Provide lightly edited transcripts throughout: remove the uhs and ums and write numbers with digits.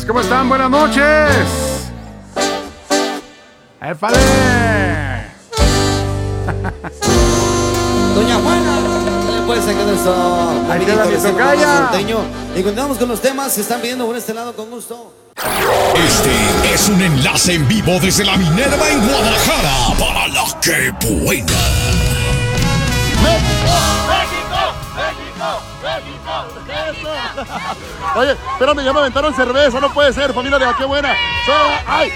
¿Cómo están? Buenas noches. ¡Épale! Doña Juana, le puede sacar esto. Ahí queda mi tocaya. Y continuamos con los temas que están pidiendo por este lado con gusto. Este es un enlace en vivo desde la Minerva en Guadalajara para la que buena. Oye, espérame, ya me aventaron cerveza, no puede ser, familia de la que buena. ¡Ay!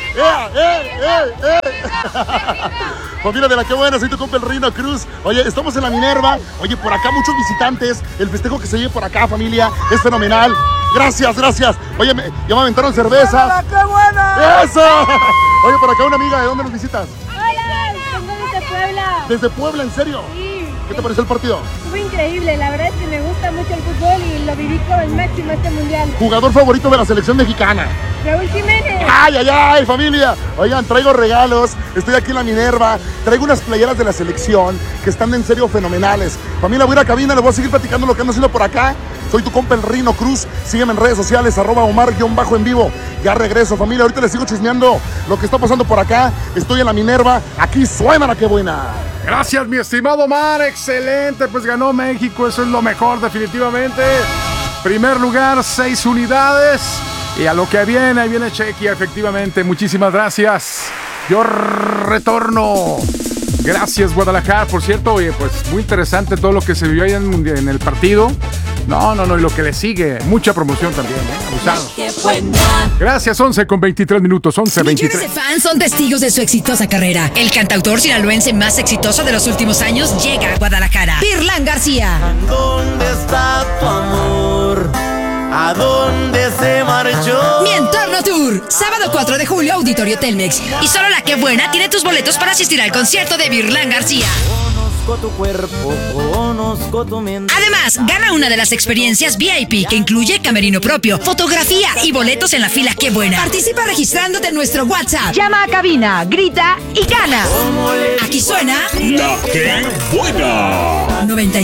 Familia de la que buena, soy tu compa el Rino Cruz. Oye, estamos en la Minerva. Oye, por acá muchos visitantes. El festejo que se lleve por acá, familia, es fenomenal. Gracias. Oye, ya me aventaron cerveza. ¡Hola, qué buena! ¡Eso! Oye, por acá una amiga, ¿de dónde nos visitas? Hola, vengo desde Puebla. ¿Desde Puebla, en serio? Sí. ¿Qué te pareció el partido? Estuvo increíble, la verdad es que me gusta mucho el fútbol y lo viví como el máximo este mundial. ¿Jugador favorito de la selección mexicana? Raúl Jiménez. ¡Ay, familia! Oigan, traigo regalos, estoy aquí en la Minerva, traigo unas playeras de la selección que están en serio fenomenales. Familia, voy a ir a cabina, les voy a seguir platicando lo que ando haciendo por acá. Soy tu compa el Rino Cruz, sígueme en redes sociales, @Omar_en vivo. Ya regreso, familia, ahorita les sigo chismeando lo que está pasando por acá. Estoy en la Minerva, aquí suena la que buena. Gracias, mi estimado Omar, excelente, pues ganó México, eso es lo mejor definitivamente. Primer lugar, 6 unidades. Y a lo que viene, ahí viene Chequia, efectivamente. Muchísimas gracias. Yo retorno. Gracias, Guadalajara. Por cierto, oye, pues muy interesante todo lo que se vio ahí en el partido. No, y lo que le sigue. Mucha promoción también, abusados. Gracias, 11:23. 11:23. Millones de fans son testigos de su exitosa carrera. El cantautor sinaloense más exitoso de los últimos años llega a Guadalajara. Virlán García. ¿Dónde está tu amor? ¿A dónde se marchó? Mi Entorno Tour. Sábado 4 de julio, Auditorio Telmex. Y solo la que buena tiene tus boletos para asistir al concierto de Virlán García. Conozco tu cuerpo, conozco tu mente. Además, gana una de las experiencias VIP que incluye camerino propio, fotografía y boletos en la fila ¡Qué buena! Participa registrándote en nuestro WhatsApp. Llama a cabina, grita y gana. Aquí suena La que buena.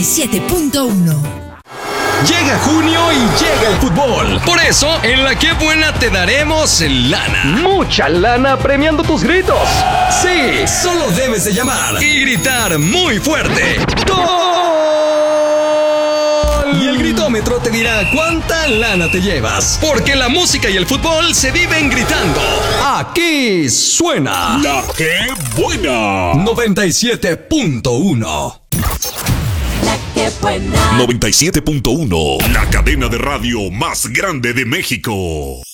97.1. Llega junio y llega el fútbol. Por eso, en La Que Buena te daremos lana. Mucha lana premiando tus gritos. Sí, solo debes de llamar y gritar muy fuerte. ¡Gol! Y el gritómetro te dirá cuánta lana te llevas. Porque la música y el fútbol se viven gritando. Aquí suena La que buena. 97.1. 97.1, la cadena de radio más grande de México.